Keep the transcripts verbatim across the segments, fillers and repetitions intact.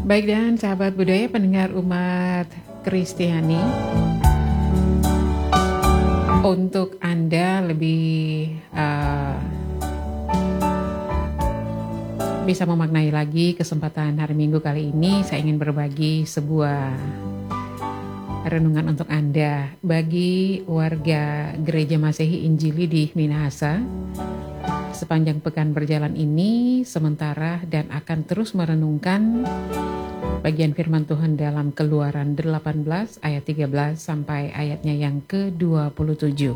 Baik, dan sahabat budaya pendengar umat Kristiani, untuk Anda lebih uh, bisa memaknai lagi kesempatan hari Minggu kali ini, saya ingin berbagi sebuah renungan untuk Anda. Bagi warga Gereja Masehi Injili di Minahasa, sepanjang pekan berjalan ini sementara dan akan terus merenungkan bagian firman Tuhan dalam Keluaran delapan belas ayat tiga belas sampai ayatnya yang ke dua puluh tujuh.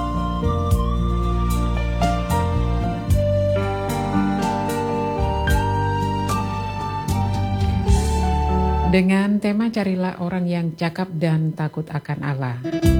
Dengan tema carilah orang yang cakap dan takut akan Allah.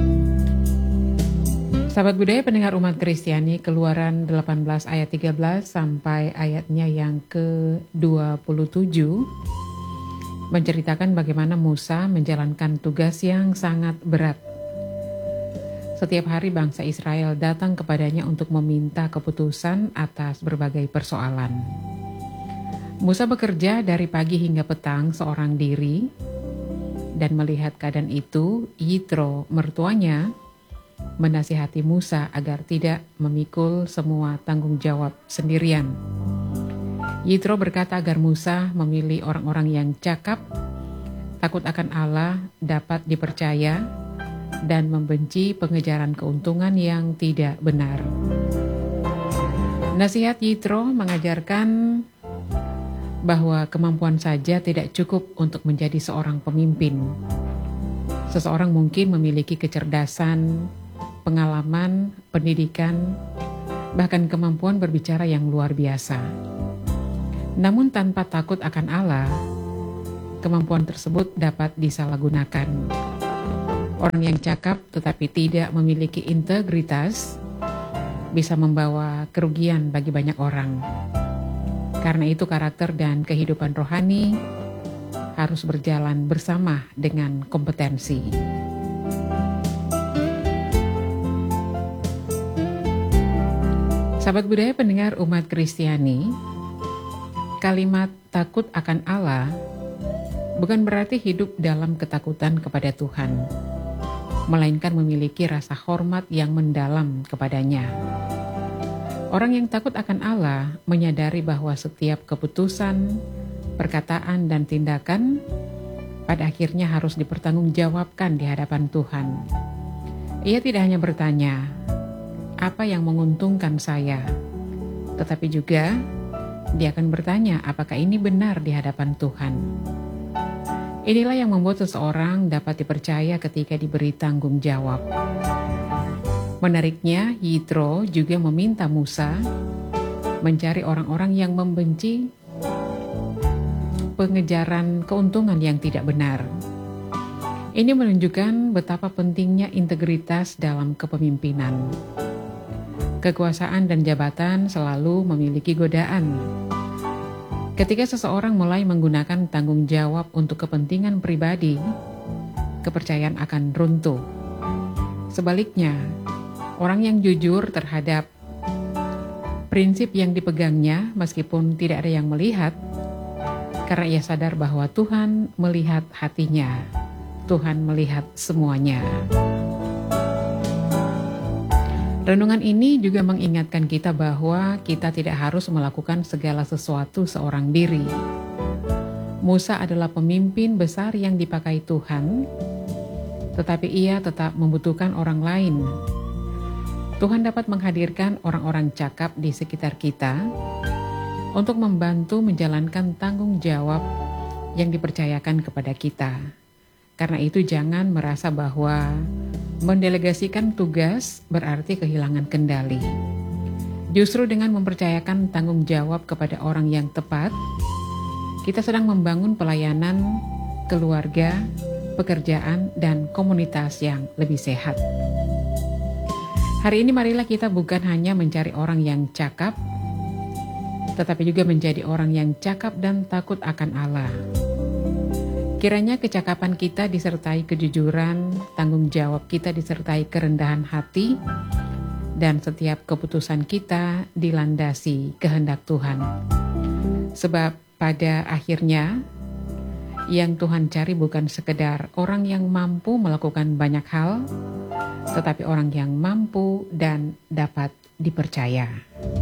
Sahabat budaya pendengar umat Kristiani, Keluaran delapan belas ayat tiga belas sampai ayatnya yang ke dua puluh tujuh menceritakan bagaimana Musa menjalankan tugas yang sangat berat. Setiap hari bangsa Israel datang kepadanya untuk meminta keputusan atas berbagai persoalan. Musa bekerja dari pagi hingga petang seorang diri, dan melihat keadaan itu, Yitro mertuanya menasihati Musa agar tidak memikul semua tanggung jawab sendirian. Yitro berkata agar Musa memilih orang-orang yang cakap, takut akan Allah, dapat dipercaya, dan membenci pengejaran keuntungan yang tidak benar. Nasihat Yitro mengajarkan bahwa kemampuan saja tidak cukup untuk menjadi seorang pemimpin. Seseorang mungkin memiliki kecerdasan, pengalaman, pendidikan, bahkan kemampuan berbicara yang luar biasa. Namun tanpa takut akan Allah, kemampuan tersebut dapat disalahgunakan. Orang yang cakap tetapi tidak memiliki integritas bisa membawa kerugian bagi banyak orang. Karena itu karakter dan kehidupan rohani harus berjalan bersama dengan kompetensi. Sahabat budaya pendengar umat Kristiani, kalimat takut akan Allah bukan berarti hidup dalam ketakutan kepada Tuhan, melainkan memiliki rasa hormat yang mendalam kepadanya. Orang yang takut akan Allah menyadari bahwa setiap keputusan, perkataan, dan tindakan pada akhirnya harus dipertanggungjawabkan di hadapan Tuhan. Ia tidak hanya bertanya, apa yang menguntungkan saya? Tetapi juga, dia akan bertanya, apakah ini benar di hadapan Tuhan? Inilah yang membuat seseorang dapat dipercaya ketika diberi tanggung jawab. Menariknya, Yitro juga meminta Musa mencari orang-orang yang membenci pengejaran keuntungan yang tidak benar. Ini menunjukkan betapa pentingnya integritas dalam kepemimpinan. Kekuasaan dan jabatan selalu memiliki godaan. Ketika seseorang mulai menggunakan tanggung jawab untuk kepentingan pribadi, kepercayaan akan runtuh. Sebaliknya, orang yang jujur terhadap prinsip yang dipegangnya meskipun tidak ada yang melihat, karena ia sadar bahwa Tuhan melihat hatinya, Tuhan melihat semuanya. Renungan ini juga mengingatkan kita bahwa kita tidak harus melakukan segala sesuatu seorang diri. Musa adalah pemimpin besar yang dipakai Tuhan, tetapi ia tetap membutuhkan orang lain. Tuhan dapat menghadirkan orang-orang cakap di sekitar kita untuk membantu menjalankan tanggung jawab yang dipercayakan kepada kita. Karena itu jangan merasa bahwa mendelegasikan tugas berarti kehilangan kendali. Justru dengan mempercayakan tanggung jawab kepada orang yang tepat, kita sedang membangun pelayanan, keluarga, pekerjaan, dan komunitas yang lebih sehat. Hari ini marilah kita bukan hanya mencari orang yang cakap, tetapi juga menjadi orang yang cakap dan takut akan Allah. Kiranya kecakapan kita disertai kejujuran, tanggung jawab kita disertai kerendahan hati, dan setiap keputusan kita dilandasi kehendak Tuhan. Sebab pada akhirnya Yang Tuhan cari bukan sekedar orang yang mampu melakukan banyak hal, tetapi orang yang mampu dan dapat dipercaya.